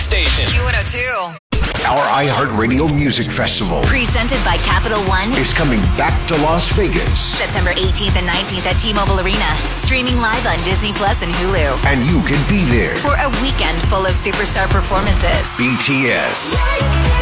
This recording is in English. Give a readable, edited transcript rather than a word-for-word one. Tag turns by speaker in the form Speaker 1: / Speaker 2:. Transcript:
Speaker 1: station.
Speaker 2: Q102.
Speaker 3: Our iHeartRadio Music Festival
Speaker 2: Presented by Capital One.
Speaker 3: is coming back to Las Vegas.
Speaker 2: September 18th and 19th at T-Mobile Arena. Streaming live on Disney Plus and Hulu.
Speaker 3: And you can be there.
Speaker 2: For a weekend full of superstar performances.
Speaker 3: BTS.